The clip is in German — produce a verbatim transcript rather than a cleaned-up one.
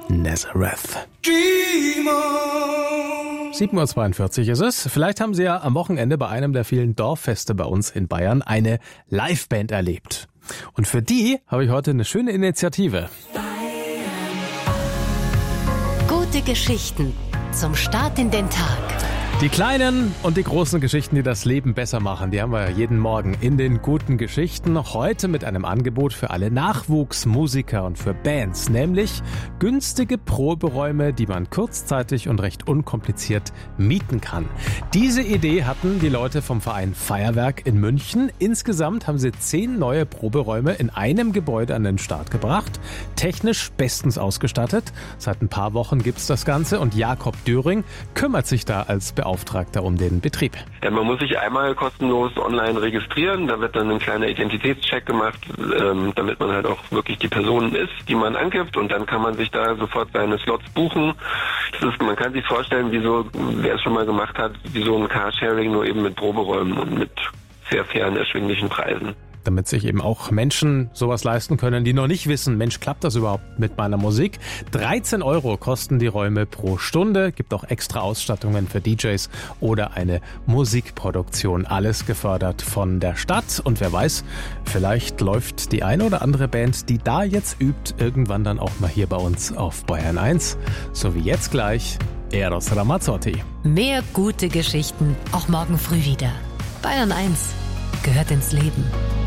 Nazareth. sieben Uhr zweiundvierzig ist es. Vielleicht haben Sie ja am Wochenende bei einem der vielen Dorffeste bei uns in Bayern eine Liveband erlebt. Und für die habe ich heute eine schöne Initiative. Gute Geschichten zum Start in den Tag. Die kleinen und die großen Geschichten, die das Leben besser machen, die haben wir jeden Morgen in den guten Geschichten. Heute mit einem Angebot für alle Nachwuchsmusiker und für Bands, nämlich günstige Proberäume, die man kurzzeitig und recht unkompliziert mieten kann. Diese Idee hatten die Leute vom Verein Feuerwerk in München. Insgesamt haben sie zehn neue Proberäume in einem Gebäude an den Start gebracht. Technisch bestens ausgestattet. Seit ein paar Wochen gibt's das Ganze und Jakob Döring kümmert sich da als Beauftragter um den Betrieb. Ja, man muss sich einmal kostenlos online registrieren, da wird dann ein kleiner Identitätscheck gemacht, ähm, damit man halt auch wirklich die Person ist, die man angibt, und dann kann man sich da sofort seine Slots buchen. Das ist, man kann sich vorstellen, wie so, wer es schon mal gemacht hat, wie so ein Carsharing, nur eben mit Proberäumen und mit sehr fairen, erschwinglichen Preisen. Damit sich eben auch Menschen sowas leisten können, die noch nicht wissen, Mensch, klappt das überhaupt mit meiner Musik? dreizehn Euro kosten die Räume pro Stunde, gibt auch extra Ausstattungen für D Js oder eine Musikproduktion. Alles gefördert von der Stadt. Und wer weiß, vielleicht läuft die eine oder andere Band, die da jetzt übt, irgendwann dann auch mal hier bei uns auf Bayern eins. So wie jetzt gleich Eros Ramazzotti. Mehr gute Geschichten, auch morgen früh wieder. Bayern eins gehört ins Leben.